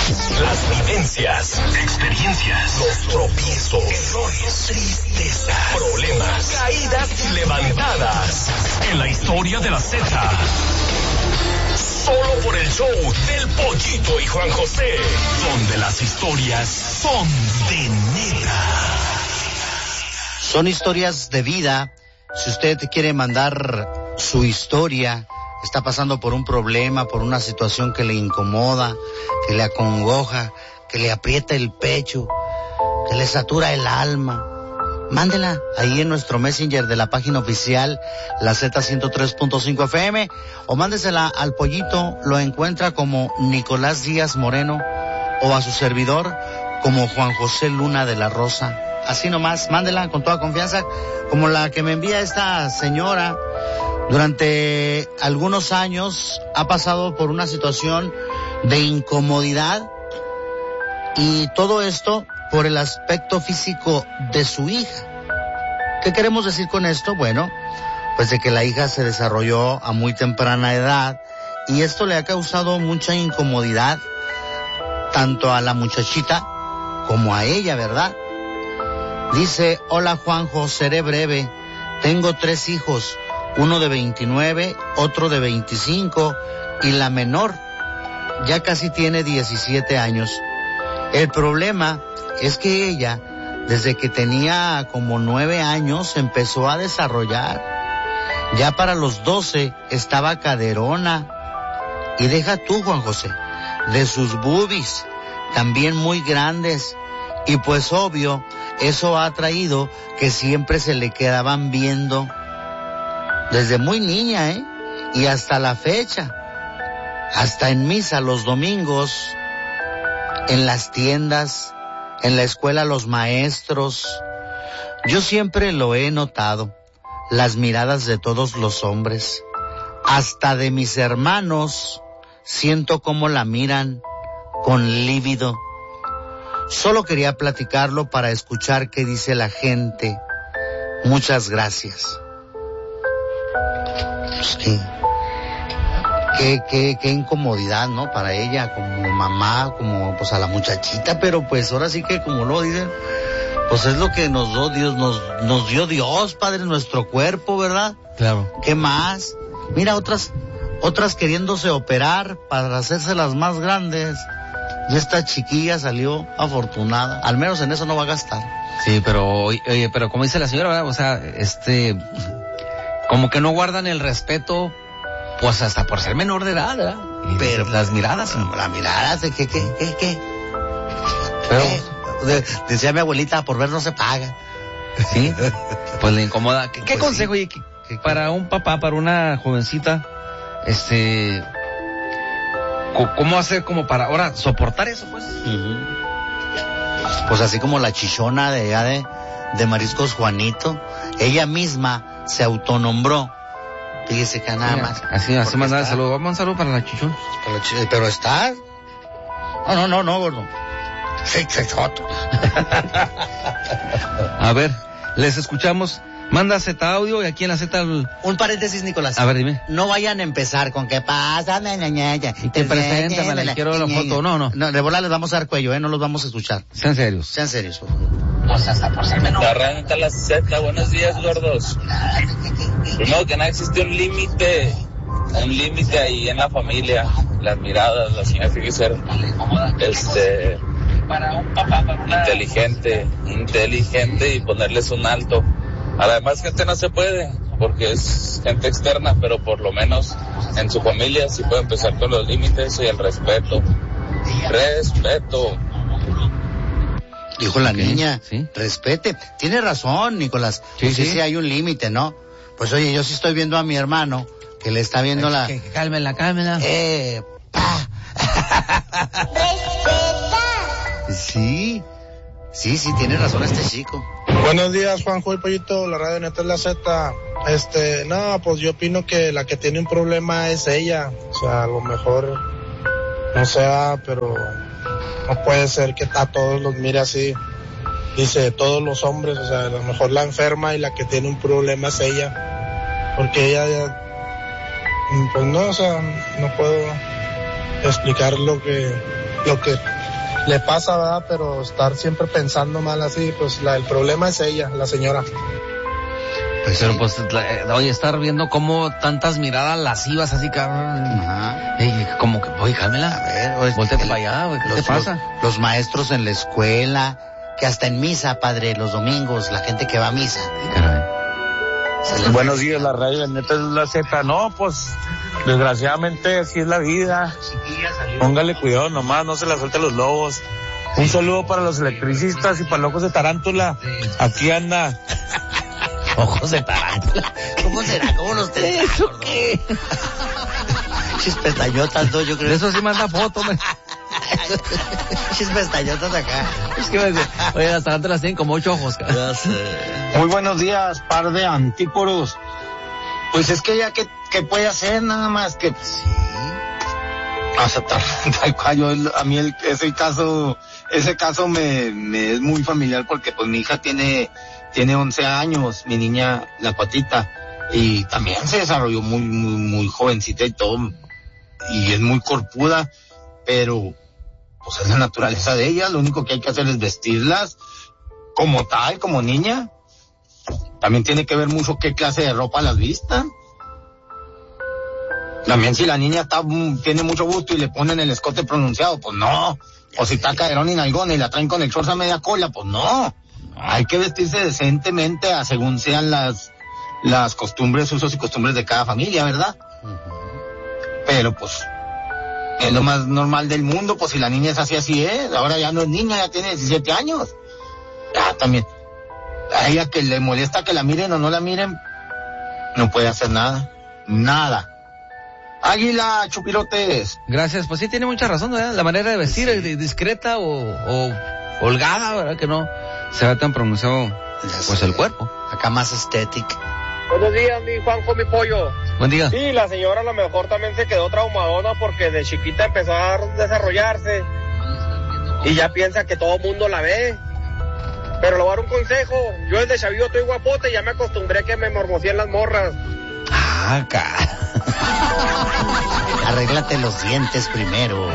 Las vivencias, experiencias, los tropiezos, errores, tristezas, problemas, caídas y levantadas. En la historia de la Z. Solo por el show del Pollito y Juan José, donde las historias son de neta. Son historias de vida. Si usted quiere mandar su historia, está pasando por un problema, por una situación que le incomoda, que le acongoja, que le aprieta el pecho, que le satura el alma, mándela ahí en nuestro Messenger de la página oficial, la Z103.5 FM, o mándesela al Pollito, lo encuentra como Nicolás Díaz Moreno, o a su servidor como Juan José Luna de la Rosa. Así nomás, mándela con toda confianza, como la que me envía esta señora. Durante algunos años ha pasado por una situación de incomodidad, y todo esto por el aspecto físico de su hija. ¿Qué queremos decir con esto? Bueno, pues de que la hija se desarrolló a muy temprana edad, y esto le ha causado mucha incomodidad tanto a la muchachita como a ella, ¿verdad? Dice: hola Juanjo, seré breve. Tengo 3 hijos, uno de 29, otro de 25 y la menor ya casi tiene 17 años. El problema es que ella, desde que tenía como 9 años, empezó a desarrollar. Ya para los 12 estaba caderona. Y deja tú, Juan José, de sus boobies, también muy grandes. Y pues obvio, eso ha traído que siempre se le quedaban viendo. Desde muy niña, y hasta la fecha. Hasta en misa los domingos, en las tiendas, en la escuela los maestros. Yo siempre lo he notado, las miradas de todos los hombres, hasta de mis hermanos, siento cómo la miran con lívido. Solo quería platicarlo para escuchar qué dice la gente. Muchas gracias. Sí. Qué incomodidad, ¿no? Para ella, como mamá, como pues a la muchachita, pero pues ahora sí que, como lo dicen, pues es lo que nos dio Dios, nos dio Dios, Padre, nuestro cuerpo, ¿verdad? Claro. ¿Qué más? Mira, otras queriéndose operar para hacerse las más grandes. Y esta chiquilla salió afortunada, al menos en eso no va a gastar. Sí, pero oye, pero como dice la señora, ¿verdad? O sea, como que no guardan el respeto, pues hasta por ser menor de edad, ¿verdad? Y pero las miradas. La mirada de ¿qué? Pero decía mi abuelita, por ver no se paga. Sí, pues le incomoda. ¿Qué pues consejo, sí. oye, para un papá, para una jovencita, ¿cómo hacer como para ahora soportar eso, pues? Uh-huh. Pues así como la chichona de Mariscos Juanito, ella misma se autonombró. Fíjese que nada más. Así mandar el saludo. Vamos a un saludo para la chichona. Pero está. No, gordo. Sí, chichoto. A ver, les escuchamos. Manda Z audio y aquí en la Z... Un paréntesis, Nicolás. A ver, dime. No vayan a empezar con qué pasa, y te preséntamela, quiero la foto. No, de bola les vamos a dar cuello, no los vamos a escuchar. Sean serios, por favor. Pues hasta por ser menor. Arranca la Z, buenos días, gordos. Primero que nada, existe un límite ahí en la familia. Las miradas, la señora tiene que ser, inteligente y ponerles un alto. A la demás gente no se puede, porque es gente externa, pero por lo menos en su familia sí puede empezar con los límites y el respeto. Respeto. Dijo la niña, ¿sí? Respete. Tiene razón, Nicolás. Sí, pues sí hay un límite, ¿no? Pues oye, yo sí estoy viendo a mi hermano, que le está viendo la... Cálmela. ¡Pa! ¡Respeta! Sí, tiene razón este chico. Buenos días, Juanjo y Pollito, la radio neta es la Z. No, pues yo opino que la que tiene un problema es ella. O sea, a lo mejor no sea, pero no puede ser que a todos los mire así. Dice, todos los hombres, o sea, a lo mejor la enferma y la que tiene un problema es ella. Porque ella ya, pues no, o sea, no puedo explicar lo que le pasa, ¿verdad? Pero estar siempre pensando mal así, pues el problema es ella, la señora. Pues pero sí. Pues, oye, estar viendo cómo tantas miradas lascivas así, cabrón. Ajá. Como que, oye, cálmela. A ver, volteate para allá, güey, ¿qué te pasa? Los maestros en la escuela, que hasta en misa, padre, los domingos, la gente que va a misa. Caray. Buenos días, la radio de Neta es la Z. No, pues, desgraciadamente así es la vida. Póngale cuidado nomás, no se la suelte a los lobos. Un saludo para los electricistas y para locos de tarántula. Aquí anda. Ojos de tarántula. ¿Cómo será? ¿Cómo los tendrá? ¿Eso qué? Chis pestañotas, ¿no? Yo creo. De eso sí manda foto, me. Chis pestañotas acá. Es que, oye, las tarántulas tienen como 8 ojos. Ya sé. Muy buenos días, par de antíporos. Pues es que ya que puede hacer nada más que aceptar. Tal cual, a mí ese caso me es muy familiar porque pues mi hija tiene 11 años, mi niña, la Cuatita, y también se desarrolló muy jovencita y todo, y es muy corpuda, pero pues es la naturaleza de ella, lo único que hay que hacer es vestirlas como tal, como niña. También tiene que ver mucho qué clase de ropa las vistan. También si la niña tiene mucho gusto y le ponen el escote pronunciado, pues no. O si está caderón y nalgón y la traen con el shorts a media cola, pues no. Hay que vestirse decentemente según sean las costumbres, usos y costumbres de cada familia, ¿verdad? Pero pues es lo más normal del mundo, pues si la niña es así es. Ahora ya no es niña, ya tiene 17 años. Ya también. A ella que le molesta que la miren o no la miren, no puede hacer nada. Nada. Águila, chupirotes. Gracias, pues sí tiene mucha razón, ¿verdad? La manera de vestir es discreta o holgada, ¿verdad? Que no se ve tan pronunciado pues el cuerpo. Acá más estético. Buenos días, mi Juanjo, mi pollo. Buen día. Sí, la señora a lo mejor también se quedó traumadona porque de chiquita empezó a desarrollarse y ya piensa que todo mundo la ve. Pero le voy a dar un consejo. Yo desde chavillo estoy guapote y ya me acostumbré a que me mormocían las morras. Arréglate los dientes primero.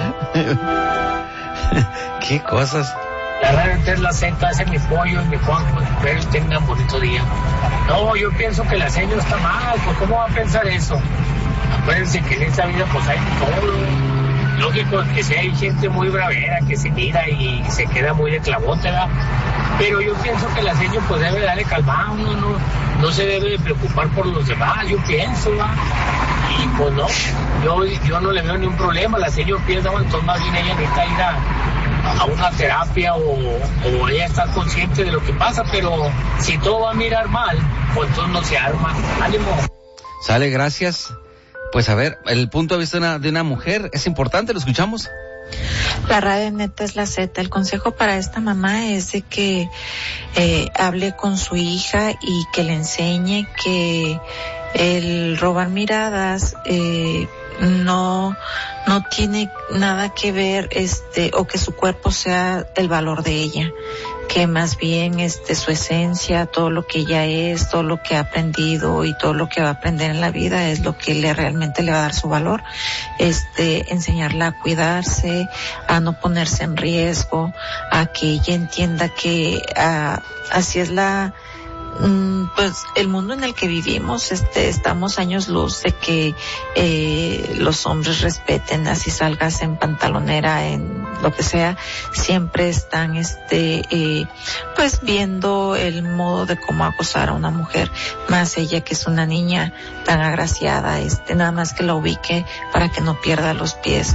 ¿Qué cosas? La radio es la Z, ese es mi pollo y mi Juanjo. Espero que tengan bonito día. No, yo pienso que la señora está mal. Pues ¿cómo va a pensar eso? Acuérdense que en esta vida pues hay todo. Lógico que si hay gente muy bravera que se mira y se queda muy de clavote, ¿verdad? Pero yo pienso que la señora pues debe darle calma, uno no se debe de preocupar por los demás, yo pienso, ¿verdad? Y pues no, yo no le veo ningún problema, la señora piensa, bueno, entonces más bien ella necesita ir a una terapia o ella estar consciente de lo que pasa, pero si todo va a mirar mal, pues entonces no se arma. Ánimo. Sale, gracias. Pues a ver, el punto de vista de una mujer es importante, ¿lo escuchamos? La radio Neta es la Z. El consejo para esta mamá es de que hable con su hija y que le enseñe que el robar miradas no tiene nada que ver o que su cuerpo sea el valor de ella, que más bien su esencia, todo lo que ella es, todo lo que ha aprendido y todo lo que va a aprender en la vida es lo que realmente le va a dar su valor. Enseñarla a cuidarse, a no ponerse en riesgo, a que ella entienda que así es pues el mundo en el que vivimos, estamos años luz de que los hombres respeten, así salgas en pantalonera, en lo que sea, siempre están pues viendo el modo de cómo acosar a una mujer, más ella que es una niña tan agraciada, nada más que la ubique para que no pierda los pies,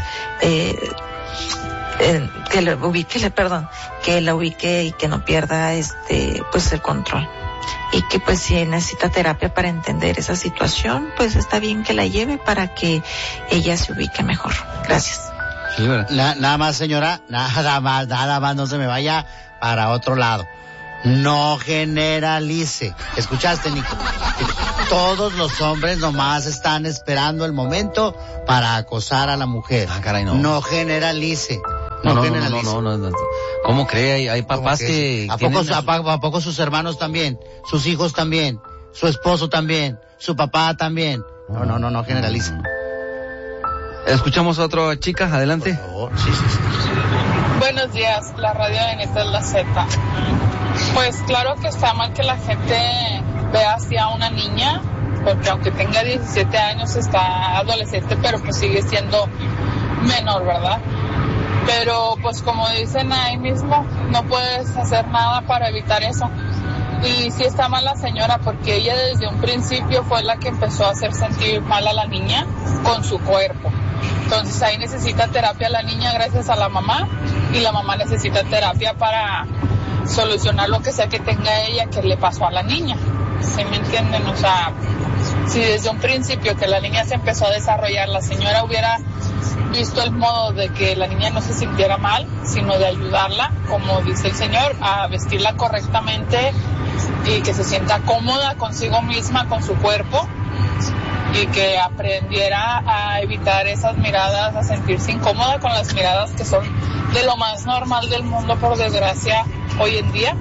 que la ubique y que no pierda pues el control. Y que pues si necesita terapia para entender esa situación, pues está bien que la lleve para que ella se ubique mejor. Gracias. Sí, nada más, señora, nada más, no se me vaya para otro lado. No generalice. ¿Escuchaste, Nico? Todos los hombres nomás están esperando el momento para acosar a la mujer. Caray, no. No generalice. No. ¿Cómo cree? Hay papás que ¿A poco sus hermanos también? ¿Sus hijos también? ¿Su esposo también? ¿Su papá también? No generalice. Escuchamos a otra chica, adelante. Por favor. Sí. Buenos buenos días, la radio de Neta es la Z. Pues claro que está mal que la gente vea así a una niña, porque aunque tenga 17 años está adolescente, pero pues sigue siendo menor, ¿verdad? Pero pues como dicen ahí mismo, no puedes hacer nada para evitar eso. Y sí está mal la señora, porque ella desde un principio fue la que empezó a hacer sentir mal a la niña con su cuerpo. Entonces ahí necesita terapia la niña gracias a la mamá, y la mamá necesita terapia para solucionar lo que sea que tenga ella que le pasó a la niña. ¿Sí me entienden? O sea, si desde un principio que la niña se empezó a desarrollar, la señora hubiera visto el modo de que la niña no se sintiera mal, sino de ayudarla, como dice el señor, a vestirla correctamente y que se sienta cómoda consigo misma, con su cuerpo, y que aprendiera a evitar esas miradas, a sentirse incómoda con las miradas que son de lo más normal del mundo, por desgracia, hoy en día.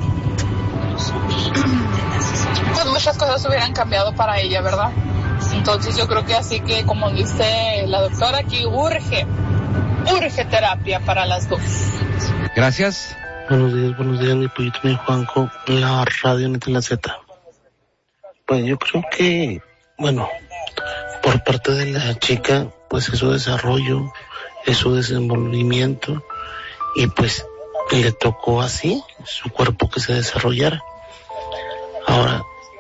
Pues muchas cosas hubieran cambiado para ella, ¿verdad? Entonces yo creo que así que, como dice la doctora aquí, urge terapia para las dos. Gracias. Buenos días, mi pollito, mi Juanjo, la radio Neta la Z. Pues yo creo que, bueno, por parte de la chica, pues es su desarrollo, es su desenvolvimiento, y pues le tocó así, su cuerpo que se desarrollara. Ahora,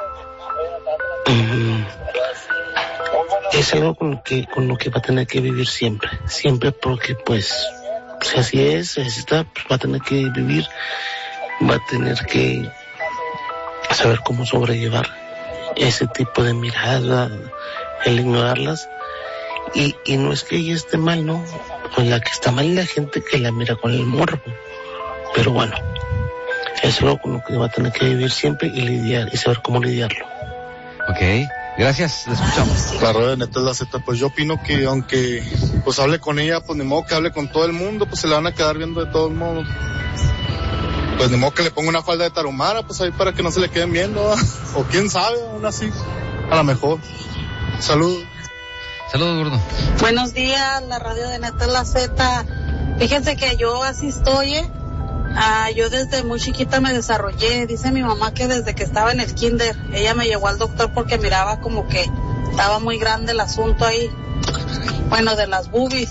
es algo con lo que va a tener que vivir siempre, porque pues, si así es, está, pues va a tener que vivir, va a tener que saber cómo sobrellevar ese tipo de miradas, el ignorarlas, y no es que ella esté mal, no, pues la que está mal es la gente que la mira con el morbo, pero bueno, es algo con lo que va a tener que vivir siempre y lidiar, y saber cómo lidiarlo. Ok, gracias, le escuchamos. La radio de Neta es la Z, pues yo opino que aunque pues hable con ella, pues ni modo que hable con todo el mundo, pues se le van a quedar viendo de todos modos. Pues ni modo que le ponga una falda de tarahumara, pues ahí para que no se le queden viendo, ¿verdad? O quién sabe, aún así, a lo mejor. Saludos. Saludos, gordo. Buenos días, la radio de Neta es la Z. Fíjense que yo así estoy, yo desde muy chiquita me desarrollé. Dice mi mamá que desde que estaba en el kinder, ella me llevó al doctor porque miraba como que estaba muy grande el asunto ahí, bueno, de las boobies,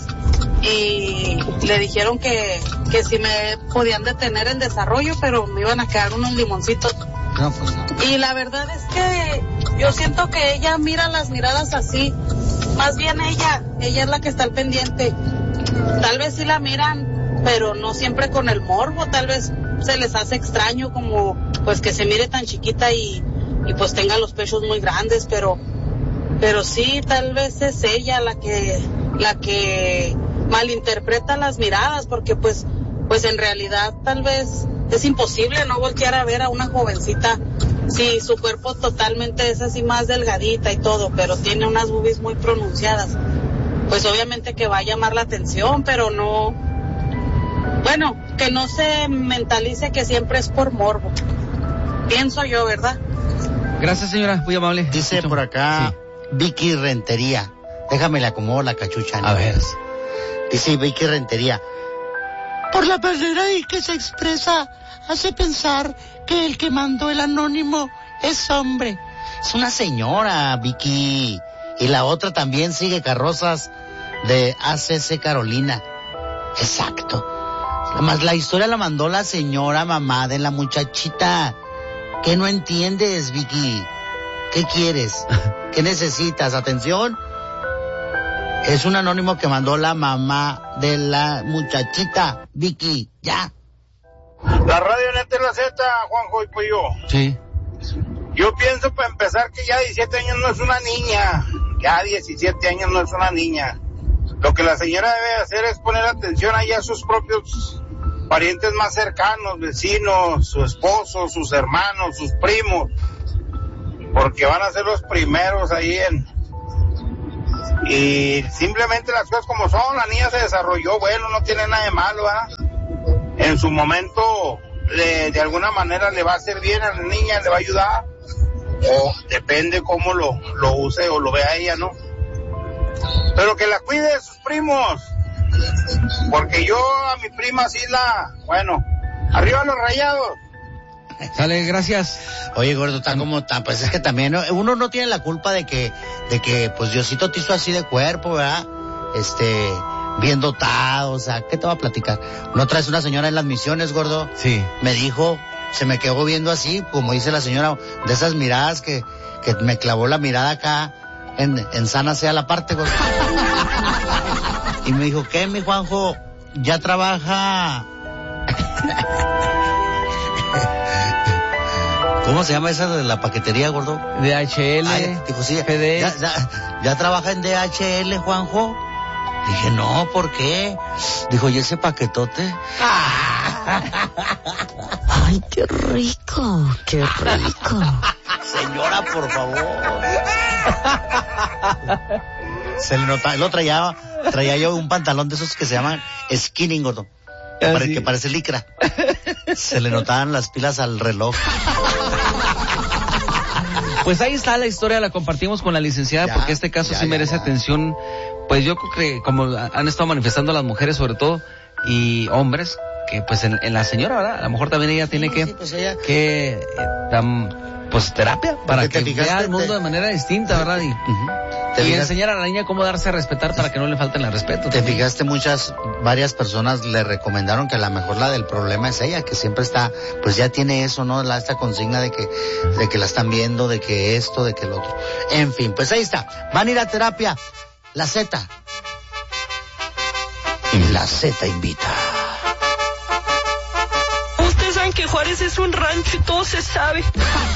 y le dijeron que si me podían detener el desarrollo, pero me iban a quedar unos limoncitos. No, pues no. Y la verdad es que yo siento que ella mira las miradas así, más bien ella es la que está al pendiente. Tal vez sí la miran, pero no siempre con el morbo, tal vez se les hace extraño como pues que se mire tan chiquita y pues tenga los pechos muy grandes, pero sí, tal vez es ella la que malinterpreta las miradas, porque pues en realidad tal vez es imposible no voltear a ver a una jovencita si su cuerpo totalmente es así más delgadita y todo, pero tiene unas boobies muy pronunciadas. Pues obviamente que va a llamar la atención, pero no, bueno, que no se mentalice que siempre es por morbo. Pienso yo, ¿verdad? Gracias, señora, muy amable. Dice por acá, sí. Vicky Rentería. Déjame le acomodo la cachucha, ¿no? A ver. Dice Vicky Rentería. Por la manera en que se expresa, hace pensar que el que mandó el anónimo es hombre. Es una señora, Vicky. Y la otra también sigue carrozas de ACC Carolina. Exacto. Además, la historia la mandó la señora mamá de la muchachita. ¿Qué no entiendes, Vicky? ¿Qué quieres? ¿Qué necesitas? ¿Atención? Es un anónimo que mandó la mamá de la muchachita, Vicky, ya. La radio Neta es la Z, Juanjo y Pollo. Sí. Yo pienso para empezar que ya 17 años no es una niña. Ya 17 años no es una niña. Lo que la señora debe hacer es poner atención ahí a sus propios parientes más cercanos, vecinos, su esposo, sus hermanos, sus primos. Porque van a ser los primeros ahí y simplemente las cosas como son. La niña se desarrolló, bueno, no tiene nada de malo, ¿verdad? En su momento de alguna manera le va a hacer bien a la niña, le va a ayudar, o depende cómo lo use o lo vea ella, ¿no? Pero que la cuide de sus primos, Porque yo a mi prima sí bueno, arriba los Rayados. Sale, gracias. Oye, gordo, pues es que también uno no tiene la culpa de que pues Diosito te hizo así de cuerpo, ¿verdad? Bien dotado, o sea, ¿qué te va a platicar? Una otra vez una señora en las misiones, gordo. Sí. Me dijo, se me quedó viendo así, como dice la señora, de esas miradas que me clavó la mirada acá, en sana sea la parte, gordo. Y me dijo, ¿qué, mi Juanjo? ¿Ya trabaja? ¿Cómo se llama esa de la paquetería, gordo? DHL. Dijo, sí, FedEx. ¿Ya trabaja en DHL, Juanjo? Dije, no, ¿por qué? Dijo, ¿y ese paquetote? Ay, qué rico, qué rico. Señora, por favor. Se le nota, traía yo un pantalón de esos que se llaman skinny, gordo. Que parece licra. Se le notaban las pilas al reloj. Pues ahí está la historia, la compartimos con la licenciada, porque este caso sí merece atención. Pues yo creo que como han estado manifestando las mujeres sobre todo, y hombres, que pues en la señora, ¿verdad? A lo mejor también ella tiene pues terapia, para que vea el mundo de manera distinta, ¿verdad? Y enseñar a la niña cómo darse a respetar para que no le falten el respeto. Te fijaste, varias personas le recomendaron que a lo mejor la del problema es ella, que siempre está, pues ya tiene eso, ¿no? Esta consigna de que la están viendo, de que esto, de que el otro. En fin, pues ahí está. Van a ir a terapia. La Z. Y la Z invita. Ustedes saben que Juárez es un rancho y todo se sabe.